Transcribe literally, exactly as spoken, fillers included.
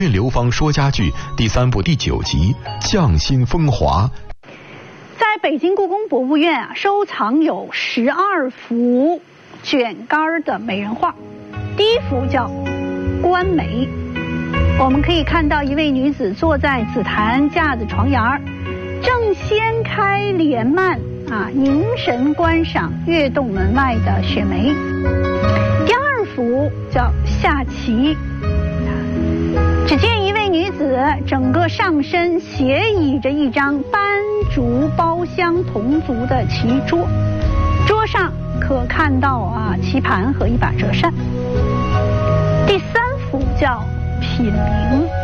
刘芳说家具第三部第九集匠心风华。 在北京故宫博物院啊，收藏有十二幅卷杆的美人画。第一幅叫《观梅》，我们可以看到一位女子坐在紫檀架子床沿儿，正掀开帘幔啊，凝神观赏跃动门外的雪梅。第二幅叫《下棋》，只见一位女子整个上身斜倚着一张斑竹包厢同足的棋桌，桌上可看到啊棋盘和一把折扇。第三幅叫《品茗》，